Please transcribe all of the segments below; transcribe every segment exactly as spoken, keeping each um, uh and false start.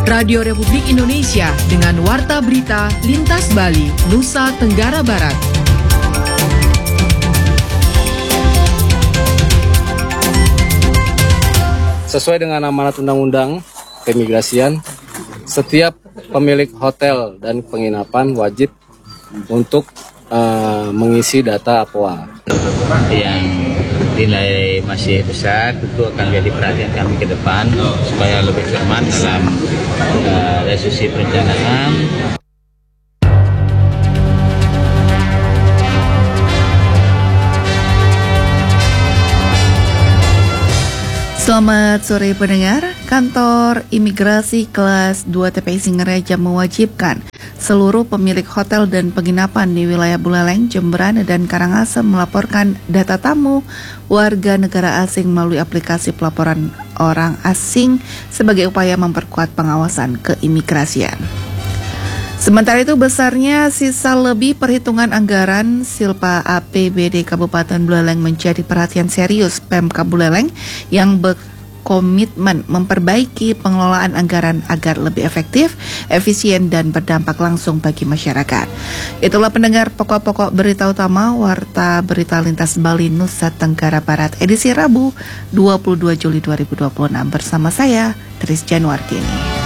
Radio Republik Indonesia dengan Warta Berita Lintas Bali, Nusa Tenggara Barat. Sesuai dengan amanat Undang-Undang Keimigrasian, setiap pemilik hotel dan penginapan wajib untuk uh, mengisi data A P O A. Yang nilai masih besar tentu akan jadi perhatian kami ke depan supaya lebih cermat dalam uh, dari sisi perencanaan. Selamat sore pendengar, kantor imigrasi kelas dua T P I Singaraja mewajibkan seluruh pemilik hotel dan penginapan di wilayah Buleleng, Jemberana, dan Karangasem melaporkan data tamu warga negara asing melalui aplikasi pelaporan orang asing sebagai upaya memperkuat pengawasan keimigrasian. Sementara itu besarnya sisa lebih perhitungan anggaran Silpa A P B D Kabupaten Buleleng menjadi perhatian serius Pemkab Buleleng yang berkomitmen memperbaiki pengelolaan anggaran agar lebih efektif, efisien, dan berdampak langsung bagi masyarakat. Itulah pendengar pokok-pokok berita utama Warta Berita Lintas Bali Nusa Tenggara Barat edisi Rabu dua puluh dua Juli dua ribu dua puluh enam bersama saya Tris Januartini.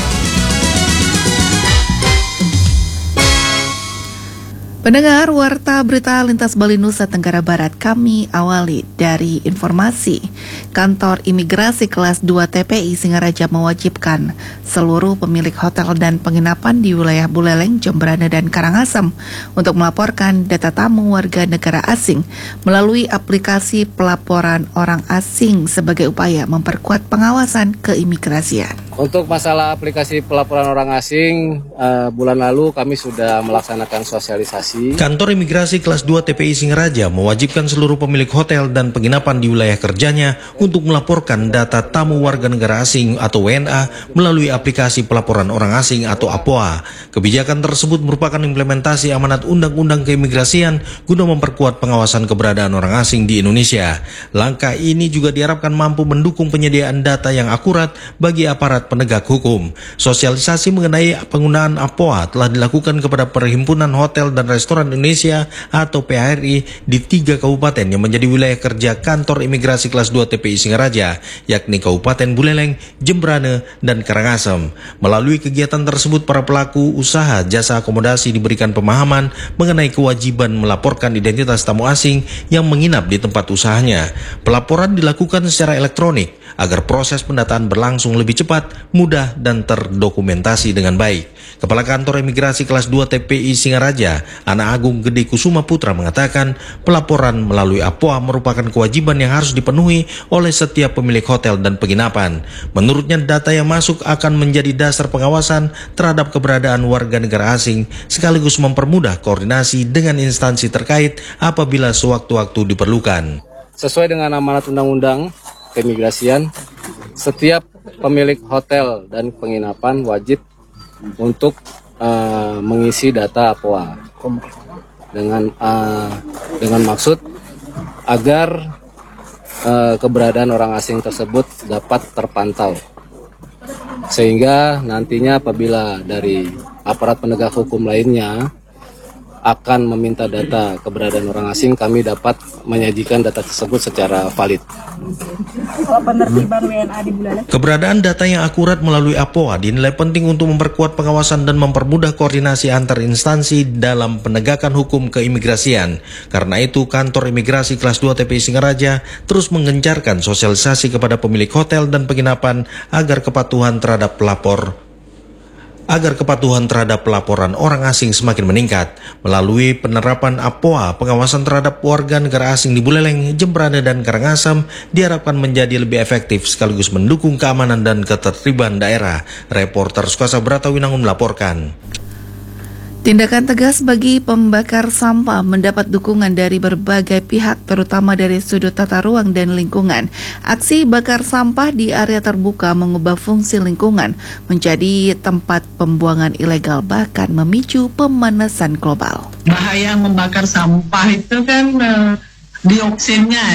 Pendengar Warta Berita Lintas Bali Nusa Tenggara Barat, kami awali dari informasi. Kantor Imigrasi Kelas dua T P I Singaraja mewajibkan seluruh pemilik hotel dan penginapan di wilayah Buleleng, Jemberana, dan Karangasem untuk melaporkan data tamu warga negara asing melalui aplikasi pelaporan orang asing sebagai upaya memperkuat pengawasan keimigrasian. Untuk masalah aplikasi pelaporan orang asing, uh, bulan lalu kami sudah melaksanakan sosialisasi. Kantor Imigrasi Kelas dua T P I Singaraja mewajibkan seluruh pemilik hotel dan penginapan di wilayah kerjanya untuk melaporkan data tamu warga negara asing atau W N A melalui aplikasi pelaporan orang asing atau A P O A. Kebijakan tersebut merupakan implementasi amanat Undang-Undang Keimigrasian guna memperkuat pengawasan keberadaan orang asing di Indonesia. Langkah ini juga diharapkan mampu mendukung penyediaan data yang akurat bagi aparat penegak hukum. Sosialisasi mengenai penggunaan A P O A telah dilakukan kepada Perhimpunan Hotel dan Restoran Indonesia atau P H R I di tiga kabupaten yang menjadi wilayah kerja kantor imigrasi kelas dua T P I Singaraja, yakni Kabupaten Buleleng, Jemberana, dan Karangasem. Melalui kegiatan tersebut, para pelaku usaha jasa akomodasi diberikan pemahaman mengenai kewajiban melaporkan identitas tamu asing yang menginap di tempat usahanya. Pelaporan dilakukan secara elektronik agar proses pendataan berlangsung lebih cepat, mudah, dan terdokumentasi dengan baik. Kepala Kantor Imigrasi Kelas dua T P I Singaraja, Ana Agung Gede Kusuma Putra, mengatakan pelaporan melalui A P O A merupakan kewajiban yang harus dipenuhi oleh setiap pemilik hotel dan penginapan. Menurutnya, data yang masuk akan menjadi dasar pengawasan terhadap keberadaan warga negara asing sekaligus mempermudah koordinasi dengan instansi terkait apabila sewaktu-waktu diperlukan. Sesuai dengan amanat Undang-Undang Keimigrasian, setiap pemilik hotel dan penginapan wajib untuk uh, mengisi data A P O A dengan uh, dengan maksud agar uh, keberadaan orang asing tersebut dapat terpantau, sehingga nantinya apabila dari aparat penegak hukum lainnya akan meminta data keberadaan orang asing, kami dapat menyajikan data tersebut secara valid. Penertiban W N A di Buleleng. Keberadaan data yang akurat melalui A P O A dinilai penting untuk memperkuat pengawasan dan mempermudah koordinasi antar instansi dalam penegakan hukum keimigrasian. Karena itu, Kantor Imigrasi Kelas dua T P I Singaraja terus menggencarkan sosialisasi kepada pemilik hotel dan penginapan agar kepatuhan terhadap pelapor agar kepatuhan terhadap pelaporan orang asing semakin meningkat. Melalui penerapan A P O A, pengawasan terhadap warga negara asing di Buleleng, Jemberana, dan Karangasem diharapkan menjadi lebih efektif sekaligus mendukung keamanan dan ketertiban daerah. Reporter Sukasa Bratawinangun melaporkan. Tindakan tegas bagi pembakar sampah mendapat dukungan dari berbagai pihak, terutama dari sudut tata ruang dan lingkungan. Aksi bakar sampah di area terbuka mengubah fungsi lingkungan menjadi tempat pembuangan ilegal, bahkan memicu pemanasan global. Bahaya membakar sampah itu kan uh, dioksinnya ya.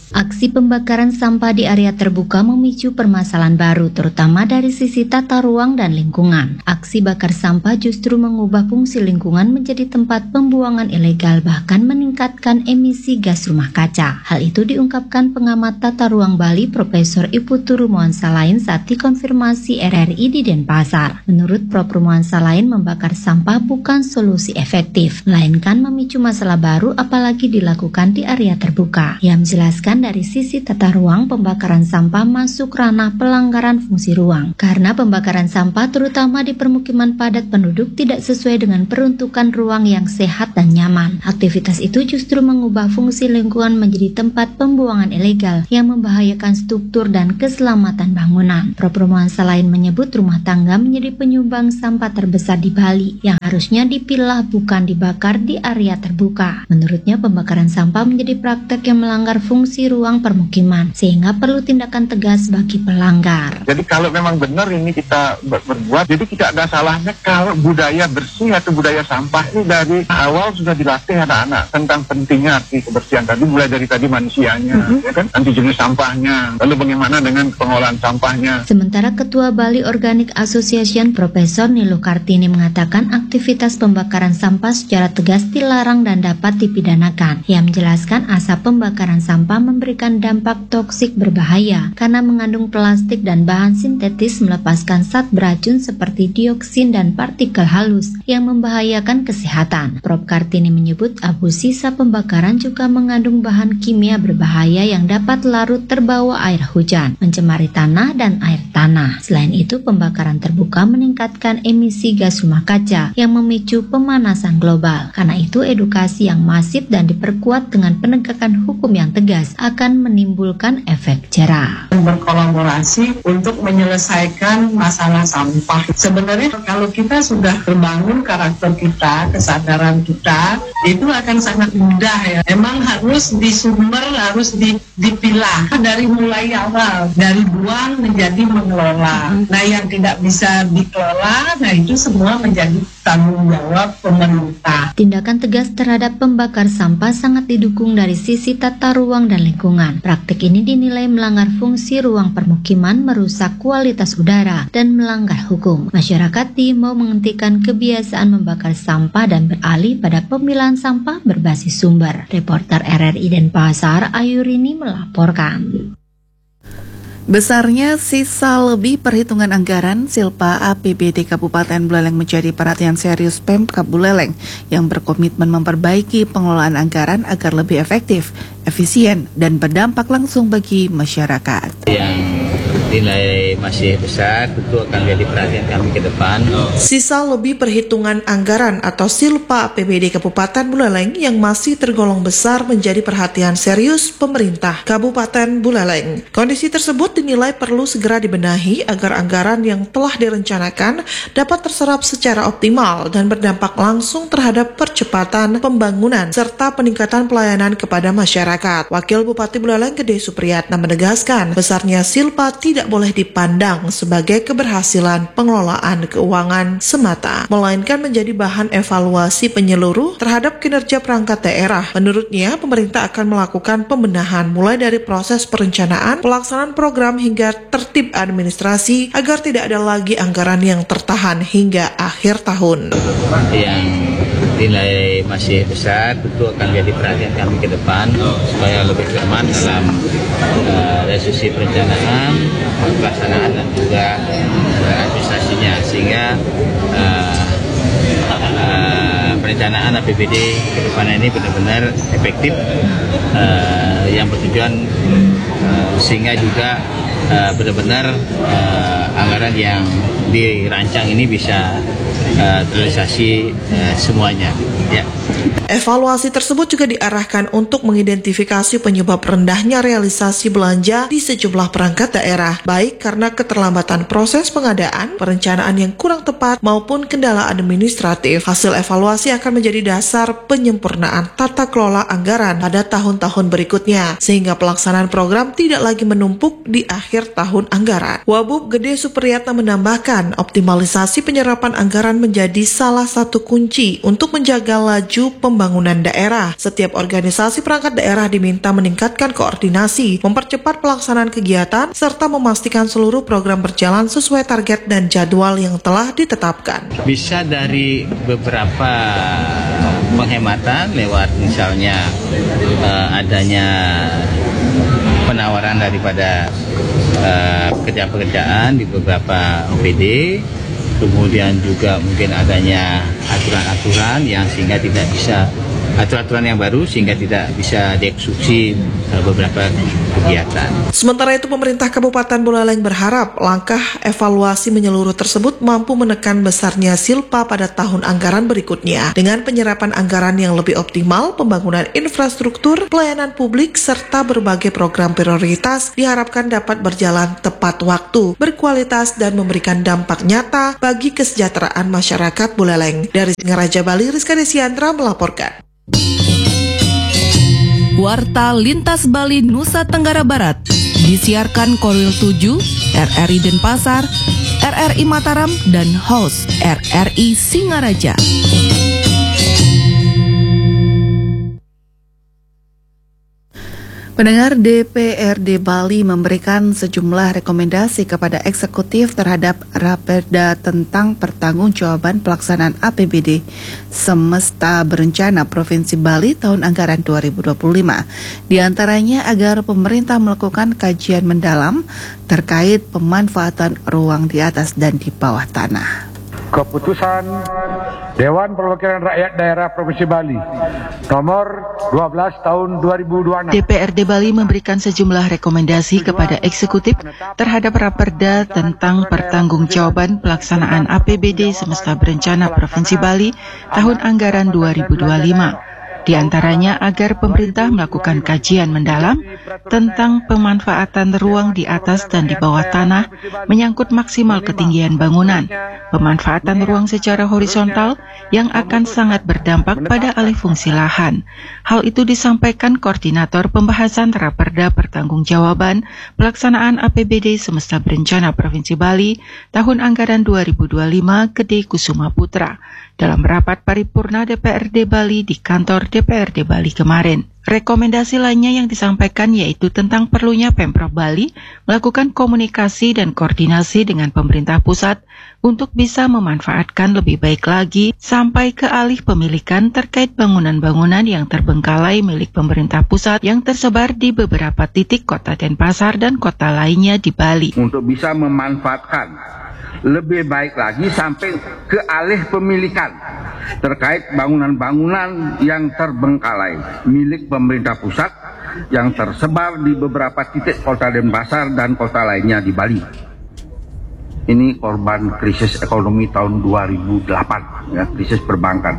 Aksi pembakaran sampah di area terbuka memicu permasalahan baru, terutama dari sisi tata ruang dan lingkungan. Aksi bakar sampah justru mengubah fungsi lingkungan menjadi tempat pembuangan ilegal, bahkan meningkatkan emisi gas rumah kaca. Hal itu diungkapkan pengamat tata ruang Bali, Profesor Iputu Rumohan Salain saat dikonfirmasi R R I di Denpasar. Menurut Prof Rumohan Salain, membakar sampah bukan solusi efektif, melainkan memicu masalah baru apalagi dilakukan di area terbuka. Ia menjelaskan dari sisi tata ruang, pembakaran sampah masuk ranah pelanggaran fungsi ruang. Karena pembakaran sampah terutama di permukiman padat penduduk tidak sesuai dengan peruntukan ruang yang sehat dan nyaman. Aktivitas itu justru mengubah fungsi lingkungan menjadi tempat pembuangan ilegal yang membahayakan struktur dan keselamatan bangunan. Prof Rumohan Salain menyebut rumah tangga menjadi penyumbang sampah terbesar di Bali yang harusnya dipilah bukan dibakar di area terbuka. Menurutnya, pembakaran sampah menjadi praktek yang melanggar fungsi ruang permukiman, sehingga perlu tindakan tegas bagi pelanggar. Jadi kalau memang benar ini kita ber berbuat, jadi tidak ada salahnya kalau budaya bersih atau budaya sampah ini dari awal sudah dilatih anak-anak tentang pentingnya arti kebersihan tadi, mulai dari tadi manusianya, mm-hmm. ya kan, anti jenis sampahnya, lalu bagaimana dengan pengolahan sampahnya. Sementara Ketua Bali Organic Association Profesor Niluh Kartini mengatakan aktivitas pembakaran sampah secara tegas dilarang dan dapat dipidanakan. Ia menjelaskan asap pembakaran sampah memberikan dampak toksik berbahaya karena mengandung plastik dan bahan sintetis, melepaskan zat beracun seperti dioksin dan partikel halus yang membahayakan kesehatan. Prof Kartini menyebut abu sisa pembakaran juga mengandung bahan kimia berbahaya yang dapat larut terbawa air hujan, mencemari tanah dan air tanah. Selain itu, pembakaran terbuka meningkatkan emisi gas rumah kaca yang memicu pemanasan global. Karena itu, edukasi yang masif dan diperkuat dengan penegakan hukum yang tegas akan menimbulkan efek jerah. Berkolaborasi untuk menyelesaikan masalah sampah. Sebenarnya kalau kita sudah terbangun karakter kita, kesadaran kita, itu akan sangat mudah ya. Emang harus disumber, harus dipilah dari mulai awal, dari buang menjadi mengelola. Nah, yang tidak bisa dikelola, nah itu semua menjadi tanggung jawab pemerintah. Tindakan tegas terhadap pembakar sampah sangat didukung dari sisi tata ruang dan lingkungan. Praktik ini dinilai melanggar fungsi ruang permukiman, merusak kualitas udara, dan melanggar hukum. Masyarakat diimbau menghentikan kebiasaan membakar sampah dan beralih pada pemilahan sampah berbasis sumber. Reporter R R I Denpasar, Ayurini melaporkan. Besarnya sisa lebih perhitungan anggaran Silpa A P B D Kabupaten Buleleng menjadi perhatian serius Pemkab Buleleng yang berkomitmen memperbaiki pengelolaan anggaran agar lebih efektif, efisien, dan berdampak langsung bagi masyarakat. Yang nilai masih besar tentu akan jadi perhatian kami ke depan. Sisa lebih perhitungan anggaran atau Silpa A P B D Kabupaten Buleleng yang masih tergolong besar menjadi perhatian serius pemerintah Kabupaten Buleleng. Kondisi tersebut dinilai perlu segera dibenahi agar anggaran yang telah direncanakan dapat terserap secara optimal dan berdampak langsung terhadap percepatan pembangunan serta peningkatan pelayanan kepada masyarakat. Wakil Bupati Buleleng Gede Supriyatna menegaskan, besarnya Silpa tidak boleh dipandang sebagai keberhasilan pengelolaan keuangan semata, melainkan menjadi bahan evaluasi penyeluruh terhadap kinerja perangkat daerah. Menurutnya, pemerintah akan melakukan pembenahan mulai dari proses perencanaan, pelaksanaan program hingga tertib administrasi agar tidak ada lagi anggaran yang tertahan hingga akhir tahun. Yang nilai masih besar tentu akan jadi perhatian kami ke depan supaya lebih cermat dalam uh, dari sisi perencanaan, pelaksanaan dan juga uh, administrasinya, sehingga uh, uh, perencanaan A P B D ke depan ini benar-benar efektif, uh, yang bertujuan uh, sehingga juga uh, benar-benar uh, anggaran yang dirancang ini bisa uh, terrealisasi uh, semuanya. Ya. Evaluasi tersebut juga diarahkan untuk mengidentifikasi penyebab rendahnya realisasi belanja di sejumlah perangkat daerah, baik karena keterlambatan proses pengadaan, perencanaan yang kurang tepat, maupun kendala administratif. Hasil evaluasi akan menjadi dasar penyempurnaan tata kelola anggaran pada tahun-tahun berikutnya, sehingga pelaksanaan program tidak lagi menumpuk di akhir tahun anggaran. Wabub Gede Supriyatna menambahkan, menekankan optimalisasi penyerapan anggaran menjadi salah satu kunci untuk menjaga laju pembangunan daerah. Setiap organisasi perangkat daerah diminta meningkatkan koordinasi, mempercepat pelaksanaan kegiatan, serta memastikan seluruh program berjalan sesuai target dan jadwal yang telah ditetapkan. Bisa dari beberapa penghematan lewat misalnya uh, adanya penawaran daripada uh, pekerjaan-pekerjaan di beberapa O P D, kemudian juga mungkin adanya aturan-aturan yang sehingga tidak bisa aturan-aturan yang baru sehingga tidak bisa dieksekusi uh, beberapa kegiatan. Sementara itu pemerintah Kabupaten Buleleng berharap langkah evaluasi menyeluruh tersebut mampu menekan besarnya silpa pada tahun anggaran berikutnya dengan penyerapan anggaran yang lebih optimal, pembangunan infrastruktur, pelayanan publik, serta berbagai program prioritas diharapkan dapat berjalan tepat waktu, berkualitas, dan memberikan dampak nyata bagi kesejahteraan masyarakat Buleleng. Dari Singaraja, Bali, Rizka Desiandra melaporkan. Warta Lintas Bali Nusa Tenggara Barat disiarkan Korwil tujuh, R R I Denpasar, R R I Mataram, dan host R R I Singaraja. Pendengar, D P R D Bali memberikan sejumlah rekomendasi kepada eksekutif terhadap Raperda tentang pertanggungjawaban pelaksanaan A P B D Semesta Berencana Provinsi Bali tahun anggaran dua ribu dua puluh lima. Di antaranya agar pemerintah melakukan kajian mendalam terkait pemanfaatan ruang di atas dan di bawah tanah. Keputusan Dewan Perwakilan Rakyat Daerah Provinsi Bali nomor dua belas tahun dua ribu dua puluh enam. D P R D Bali memberikan sejumlah rekomendasi kepada eksekutif terhadap Raperda tentang pertanggungjawaban pelaksanaan A P B D Semesta Berencana Provinsi Bali tahun anggaran dua ribu dua puluh lima. Di antaranya agar pemerintah melakukan kajian mendalam tentang pemanfaatan ruang di atas dan di bawah tanah menyangkut maksimal ketinggian bangunan, pemanfaatan ruang secara horizontal yang akan sangat berdampak pada alih fungsi lahan. Hal itu disampaikan Koordinator Pembahasan Raperda Pertanggungjawaban Pelaksanaan A P B D Semesta Berencana Provinsi Bali tahun anggaran dua ribu dua puluh lima Gede Kusuma Putra dalam rapat paripurna D P R D Bali di kantor D P R D Bali kemarin. Rekomendasi lainnya yang disampaikan yaitu tentang perlunya Pemprov Bali melakukan komunikasi dan koordinasi dengan pemerintah pusat untuk bisa memanfaatkan lebih baik lagi sampai ke alih pemilikan terkait bangunan-bangunan yang terbengkalai milik pemerintah pusat yang tersebar di beberapa titik kota Denpasar dan kota lainnya di Bali. Untuk bisa memanfaatkan lebih baik lagi sampai ke alih pemilikan terkait bangunan-bangunan yang terbengkalai milik pemerintah pusat yang tersebar di beberapa titik kota Denpasar dan kota lainnya di Bali. Ini korban krisis ekonomi tahun dua ribu delapan, ya, krisis perbankan.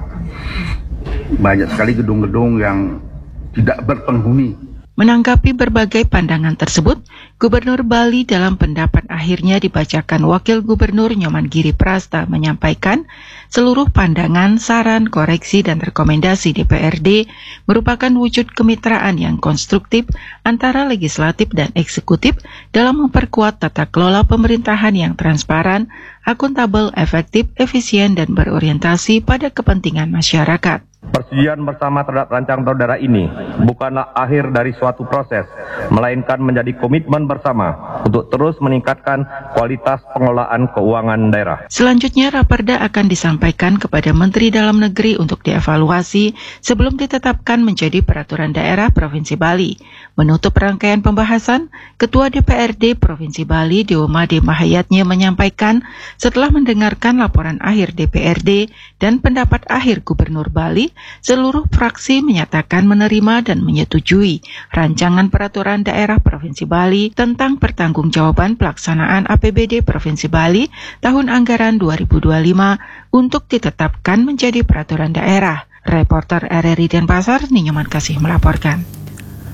Banyak sekali gedung-gedung yang tidak berpenghuni. Menanggapi berbagai pandangan tersebut, Gubernur Bali dalam pendapat akhirnya dibacakan Wakil Gubernur Nyoman Giri Prasta menyampaikan seluruh pandangan, saran, koreksi, dan rekomendasi D P R D merupakan wujud kemitraan yang konstruktif antara legislatif dan eksekutif dalam memperkuat tata kelola pemerintahan yang transparan, akuntabel, efektif, efisien, dan berorientasi pada kepentingan masyarakat. Persetujuan bersama terhadap rancangan daerah ini bukanlah akhir dari suatu proses, melainkan menjadi komitmen bersama untuk terus meningkatkan kualitas pengelolaan keuangan daerah. Selanjutnya, Raperda akan disampaikan kepada Menteri Dalam Negeri untuk dievaluasi sebelum ditetapkan menjadi peraturan daerah Provinsi Bali. Menutup rangkaian pembahasan, Ketua D P R D Provinsi Bali, Deomade Mahayatnya menyampaikan setelah mendengarkan laporan akhir D P R D dan pendapat akhir Gubernur Bali, seluruh fraksi menyatakan menerima dan menyetujui rancangan peraturan daerah Provinsi Bali tentang pertanggungjawaban pelaksanaan A P B D Provinsi Bali tahun anggaran dua ribu dua puluh lima untuk ditetapkan menjadi peraturan daerah. Reporter R R I Denpasar, Ninyoman Kasih melaporkan.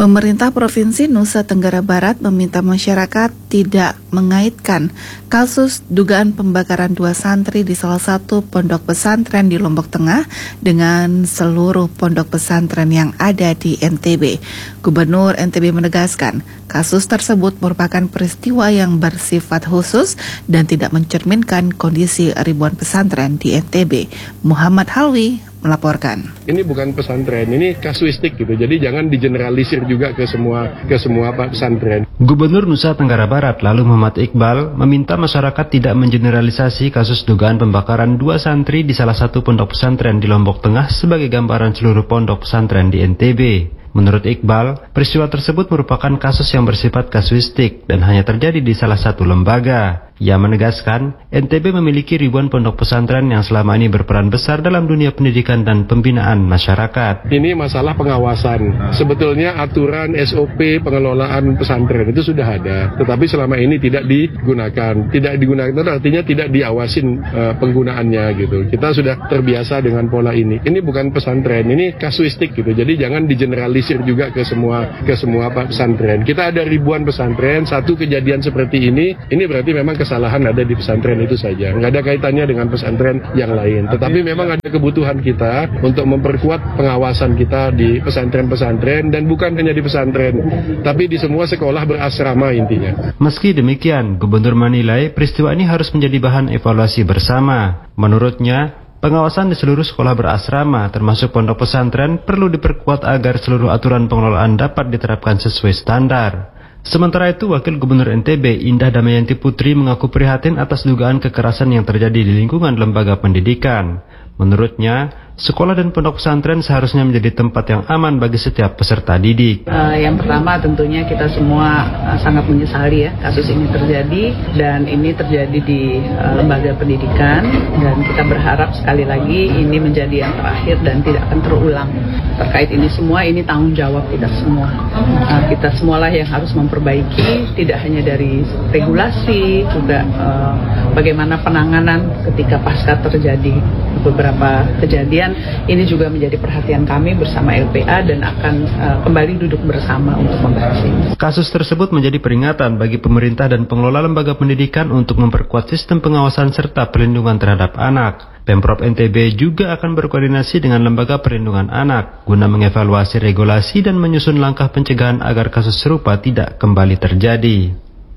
Pemerintah Provinsi Nusa Tenggara Barat meminta masyarakat tidak mengaitkan kasus dugaan pembakaran dua santri di salah satu pondok pesantren di Lombok Tengah dengan seluruh pondok pesantren yang ada di N T B. Gubernur N T B menegaskan, kasus tersebut merupakan peristiwa yang bersifat khusus dan tidak mencerminkan kondisi ribuan pesantren di N T B. Muhammad Halwi melaporkan. Ini bukan pesantren, ini kasuistik gitu. Jadi jangan digeneralisir juga ke semua ke semua pesantren. Gubernur Nusa Tenggara Barat lalu Muhammad Iqbal meminta masyarakat tidak mengeneralisasi kasus dugaan pembakaran dua santri di salah satu pondok pesantren di Lombok Tengah sebagai gambaran seluruh pondok pesantren di N T B. Menurut Iqbal, peristiwa tersebut merupakan kasus yang bersifat kasuistik dan hanya terjadi di salah satu lembaga. Ia menegaskan, N T B memiliki ribuan pondok pesantren yang selama ini berperan besar dalam dunia pendidikan dan pembinaan masyarakat. Ini masalah pengawasan. Sebetulnya aturan S O P pengelolaan pesantren itu sudah ada, tetapi selama ini tidak digunakan. Tidak digunakan itu artinya tidak diawasin uh, penggunaannya gitu. Kita sudah terbiasa dengan pola ini. Ini bukan pesantren, ini kasuistik gitu. Jadi jangan digeneralisir juga ke semua ke semua pesantren. Kita ada ribuan pesantren, satu kejadian seperti ini, ini berarti memang kesalahan ada di pesantren itu saja. Nggak ada kaitannya dengan pesantren yang lain. Tetapi memang ada kebutuhan kita untuk memperkuat pengawasan kita di pesantren-pesantren dan bukan hanya di pesantren, tapi di semua sekolah berasrama intinya. Meski demikian, Gubernur menilai peristiwa ini harus menjadi bahan evaluasi bersama. Menurutnya, pengawasan di seluruh sekolah berasrama, termasuk pondok pesantren, perlu diperkuat agar seluruh aturan pengelolaan dapat diterapkan sesuai standar. Sementara itu, Wakil Gubernur N T B Indah Damayanti Putri mengaku prihatin atas dugaan kekerasan yang terjadi di lingkungan lembaga pendidikan. Menurutnya, sekolah dan pondok pesantren seharusnya menjadi tempat yang aman bagi setiap peserta didik. Uh, yang pertama tentunya kita semua uh, sangat menyesali ya kasus ini terjadi, dan ini terjadi di uh, lembaga pendidikan, dan kita berharap sekali lagi ini menjadi yang terakhir dan tidak akan terulang. Terkait ini semua, ini tanggung jawab kita semua. Uh, kita semualah yang harus memperbaiki, tidak hanya dari regulasi, juga uh, bagaimana penanganan ketika pasca terjadi beberapa kejadian. Ini juga menjadi perhatian kami bersama L P A dan akan uh, kembali duduk bersama untuk membahas ini. Kasus tersebut menjadi peringatan bagi pemerintah dan pengelola lembaga pendidikan untuk memperkuat sistem pengawasan serta perlindungan terhadap anak. Pemprov N T B juga akan berkoordinasi dengan Lembaga Perlindungan Anak guna mengevaluasi regulasi dan menyusun langkah pencegahan agar kasus serupa tidak kembali terjadi.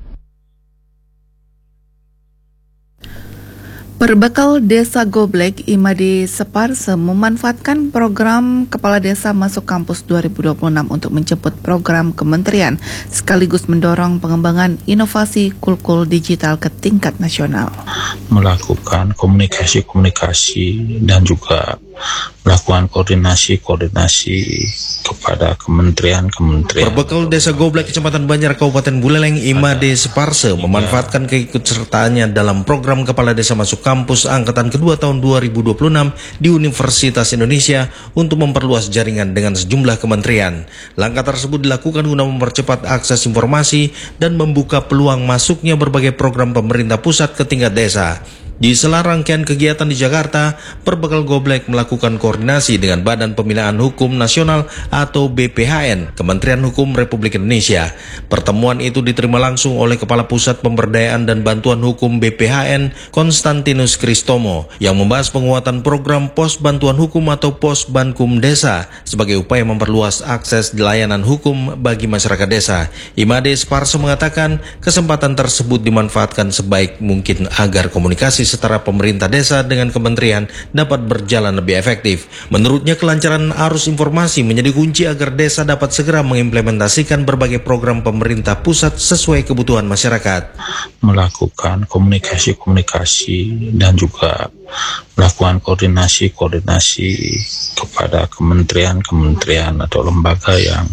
Berbekal Desa Goblek, Imade Separse memanfaatkan program Kepala Desa Masuk Kampus dua ribu dua puluh enam untuk menjemput program kementerian sekaligus mendorong pengembangan inovasi kulkul digital ke tingkat nasional. Melakukan komunikasi-komunikasi dan juga melakukan koordinasi-koordinasi kepada kementerian-kementerian. Berbekal Desa Goblek, Kecamatan Banjar, Kabupaten Buleleng, Imade Separse memanfaatkan keikutsertaannya dalam program Kepala Desa Masuk Kampus Angkatan kedua tahun dua ribu dua puluh enam di Universitas Indonesia untuk memperluas jaringan dengan sejumlah kementerian. Langkah tersebut dilakukan guna mempercepat akses informasi dan membuka peluang masuknya berbagai program pemerintah pusat ke tingkat desa. Di sela rangkaian kegiatan di Jakarta, Berbekal Goblek melakukan koordinasi dengan Badan Pembinaan Hukum Nasional atau B P H N, Kementerian Hukum Republik Indonesia. Pertemuan itu diterima langsung oleh Kepala Pusat Pemberdayaan dan Bantuan Hukum B P H N, Konstantinus Kristomo, yang membahas penguatan program Pos Bantuan Hukum atau Pos Bankum Desa sebagai upaya memperluas akses layanan hukum bagi masyarakat desa. Imade Separse mengatakan kesempatan tersebut dimanfaatkan sebaik mungkin agar komunikasi setara pemerintah desa dengan kementerian dapat berjalan lebih efektif. Menurutnya, kelancaran arus informasi menjadi kunci agar desa dapat segera mengimplementasikan berbagai program pemerintah pusat sesuai kebutuhan masyarakat. Melakukan komunikasi-komunikasi dan juga melakukan koordinasi-koordinasi kepada kementerian-kementerian atau lembaga yang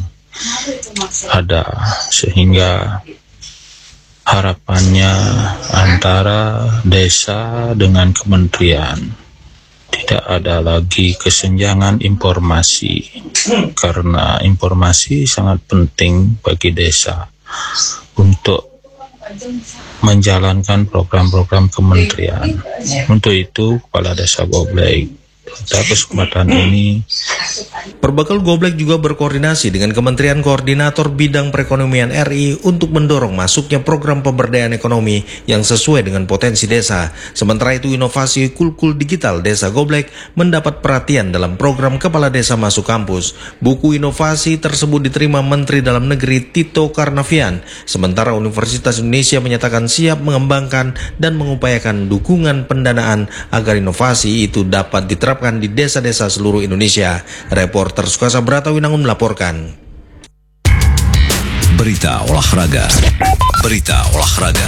ada, sehingga harapannya antara desa dengan kementerian tidak ada lagi kesenjangan informasi, karena informasi sangat penting bagi desa untuk menjalankan program-program kementerian. Untuk itu, Kepala Desa Goblek Pada kesempatan ini, Perbakal Goblek juga berkoordinasi dengan Kementerian Koordinator Bidang Perekonomian R I untuk mendorong masuknya program pemberdayaan ekonomi yang sesuai dengan potensi desa. Sementara itu, inovasi Kulkul Digital Desa Goblek mendapat perhatian dalam program Kepala Desa Masuk Kampus. Buku inovasi tersebut diterima Menteri Dalam Negeri Tito Karnavian, sementara Universitas Indonesia menyatakan siap mengembangkan dan mengupayakan dukungan pendanaan agar inovasi itu dapat diterapkan di desa-desa seluruh Indonesia. Reporter Sukasa Bratawinangun melaporkan. Berita olahraga. Berita olahraga.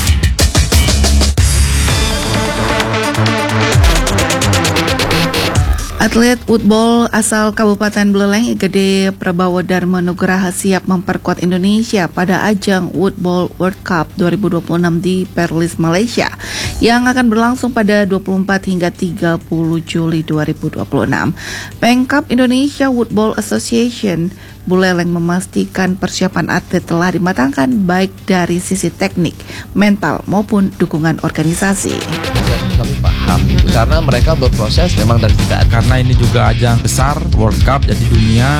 Atlet woodball asal Kabupaten Buleleng Gede Prabawa Dharma Nugraha siap memperkuat Indonesia pada ajang Woodball World Cup dua ribu dua puluh enam di Perlis, Malaysia yang akan berlangsung pada dua puluh empat hingga tiga puluh Juli dua ribu dua puluh enam. Pengkap Indonesia Woodball Association Buleleng memastikan persiapan atlet telah dimatangkan baik dari sisi teknik, mental maupun dukungan organisasi. Kami paham karena mereka berproses memang dari tidak, karena ini juga ajang besar World Cup jadi dunia.